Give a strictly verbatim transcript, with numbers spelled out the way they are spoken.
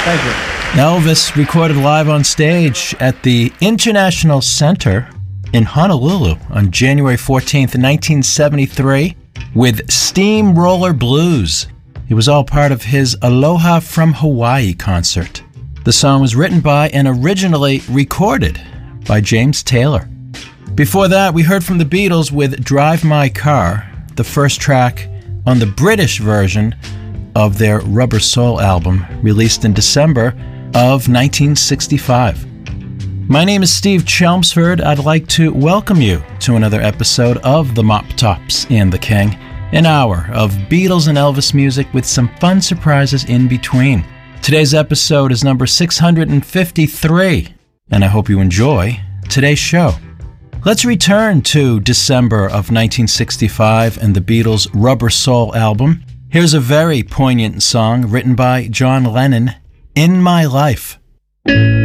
Thank you. Elvis recorded live on stage at the International Center in Honolulu on January fourteenth, nineteen seventy-three with Steamroller Blues. It was all part of his Aloha from Hawaii concert. The song was written by and originally recorded by James Taylor. Before that, we heard from the Beatles with Drive My Car, the first track on the British version of their Rubber Soul album, released in December of nineteen sixty-five. My name is Steve Chelmsford. I'd like to welcome you to another episode of The Mop Tops and the King, an hour of Beatles and Elvis music with some fun surprises in between. Today's episode is number six hundred fifty-three, and I hope you enjoy today's show. Let's return to December of nineteen sixty-five and the Beatles' Rubber Soul album. Here's a very poignant song written by John Lennon, In My Life.